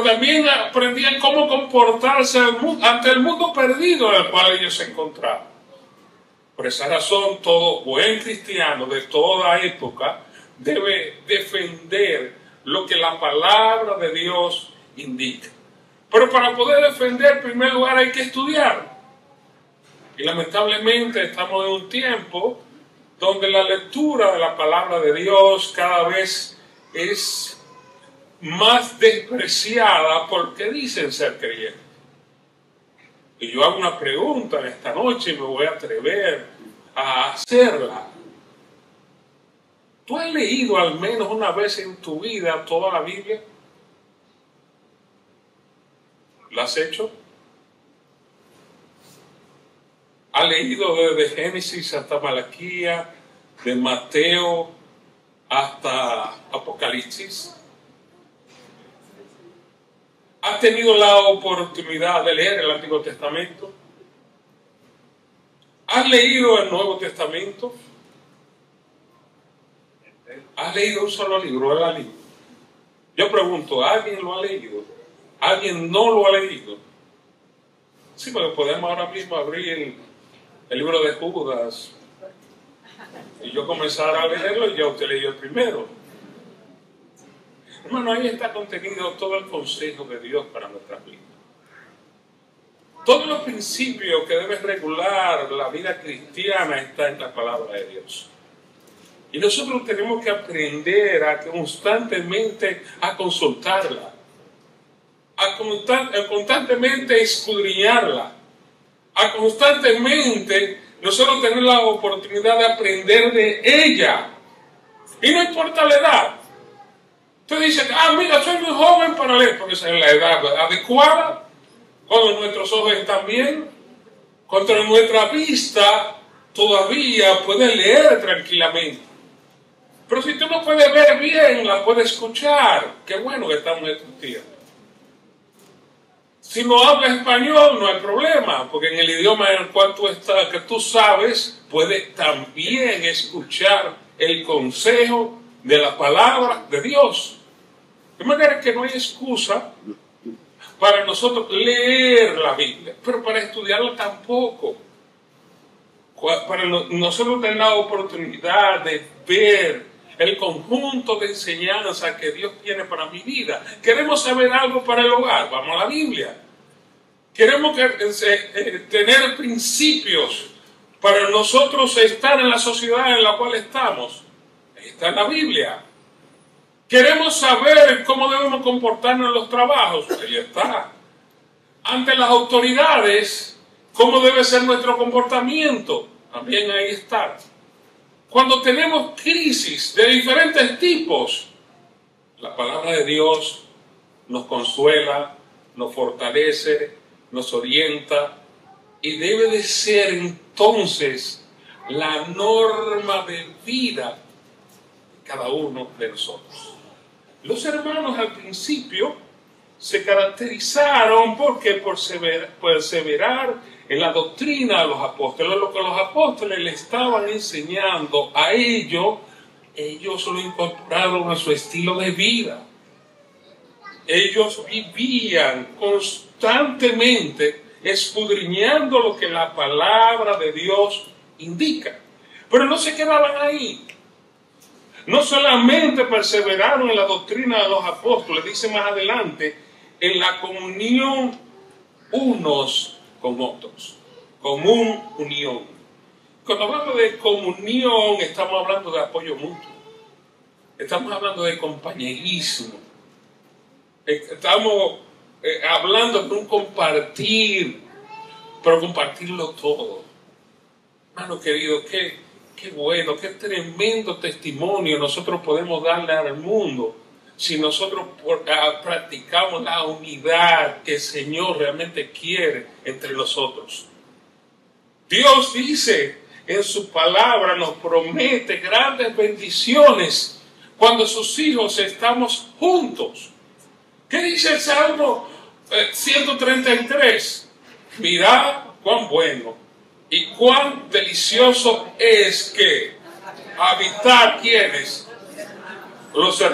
también aprendían cómo comportarse ante el mundo perdido en el cual ellos se encontraban. Por esa razón, todo buen cristiano de toda época debe defender lo que la palabra de Dios indica. Pero para poder defender, en primer lugar, hay que estudiar. Y lamentablemente estamos en un tiempo donde la lectura de la palabra de Dios cada vez es más despreciada porque dicen ser creyentes. Y yo hago una pregunta esta noche y me voy a atrever a hacerla. ¿Tú has leído al menos una vez en tu vida toda la Biblia? ¿La has hecho? ¿Has leído desde Génesis hasta Malaquías, de Mateo hasta Apocalipsis? ¿Has tenido la oportunidad de leer el Antiguo Testamento? ¿Has leído el Nuevo Testamento? ¿Has leído un solo libro? Yo pregunto, ¿alguien lo ha leído? ¿Alguien no lo ha leído? Sí, porque podemos ahora mismo abrir el libro de Judas y yo comenzar a leerlo y ya usted leyó el primero. Hermano, ahí está contenido todo el consejo de Dios para nuestra vida. Todos los principios que deben regular la vida cristiana están en la palabra de Dios. Y nosotros tenemos que aprender a constantemente a consultarla, a constantemente escudriñarla, a constantemente nosotros tener la oportunidad de aprender de ella. Y no importa la edad. Usted dice, mira, soy muy joven para leer, porque esa es la edad adecuada, cuando nuestros ojos están bien, cuando nuestra vista todavía puede leer tranquilamente. Pero si tú no puedes ver bien, la puedes escuchar. Qué bueno que estamos en estos tiempos. Si no hablas español, no hay problema, porque en el idioma en el cual tú estás, que tú sabes, puedes también escuchar el consejo de la palabra de Dios. De manera que no hay excusa para nosotros leer la Biblia, pero para estudiarla tampoco. Para nosotros tener la oportunidad de ver el conjunto de enseñanzas que Dios tiene para mi vida. Queremos saber algo para el hogar, vamos a la Biblia. Queremos tener principios para nosotros estar en la sociedad en la cual estamos. Ahí está en la Biblia. Queremos saber cómo debemos comportarnos en los trabajos. Ahí está. Ante las autoridades, cómo debe ser nuestro comportamiento. También ahí está. Cuando tenemos crisis de diferentes tipos, la palabra de Dios nos consuela, nos fortalece, nos orienta y debe de ser entonces la norma de vida de cada uno de nosotros. Los hermanos al principio se caracterizaron por perseverar en la doctrina de los apóstoles. Lo que los apóstoles le estaban enseñando a ellos lo incorporaron a su estilo de vida. Ellos vivían constantemente escudriñando lo que la palabra de Dios indica. Pero no se quedaban ahí. No solamente perseveraron en la doctrina de los apóstoles, dice más adelante, en la comunión unos con otros. Común unión. Cuando hablamos de comunión, estamos hablando de apoyo mutuo. Estamos hablando de compañerismo. Estamos hablando de un compartir, pero compartirlo todo. Hermano querido, qué bueno, qué tremendo testimonio nosotros podemos darle al mundo si nosotros practicamos la unidad que el Señor realmente quiere entre nosotros. Dios dice en su palabra, nos promete grandes bendiciones cuando sus hijos estamos juntos. ¿Qué dice el Salmo 133? Mirad cuán bueno y cuán delicioso es que habitar quienes los